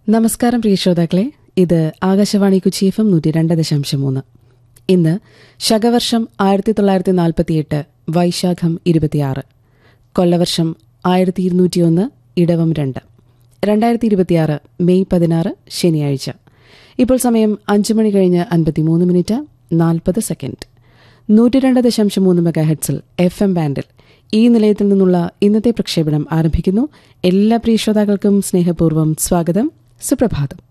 നമസ്കാരം പ്രിയ ശ്രോതാക്കളെ, ഇത് ആകാശവാണി കൊച്ചി FM 102.3. ഇന്ന് ശകവർഷം 1948 വൈശാഖം 26, കൊല്ലവർഷം 1201 ഇടവം 2, 2026 മെയ് 16 ശനിയാഴ്ച. ഇപ്പോൾ സമയം 5 മണി കഴിഞ്ഞ് 53 മിനിറ്റ് 40 സെക്കൻഡ്. 102.3 മെഗാഹെർട്സിൽ FM ബാൻഡിൽ ഈ നിലയത്തിൽ നിന്നുള്ള ഇന്നത്തെ പ്രക്ഷേപണം ആരംഭിക്കുന്നു. എല്ലാ പ്രിയ ശ്രോതാക്കൾക്കും സ്നേഹപൂർവ്വം സ്വാഗതം. സുപ്രഭാതം.